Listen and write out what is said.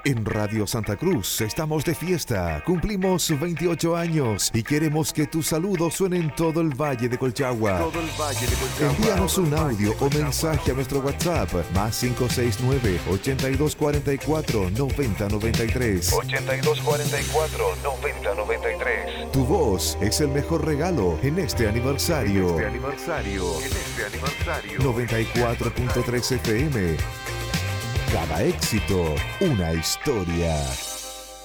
En Radio Santa Cruz estamos de fiesta, cumplimos 28 años y queremos que tus saludos suenen en todo el Valle de Colchagua. Envíanos un audio o mensaje a nuestro WhatsApp más 569-8244-9093. 8244-9093. Tu voz es el mejor regalo en este aniversario. 94.3 FM. Cada éxito, una historia.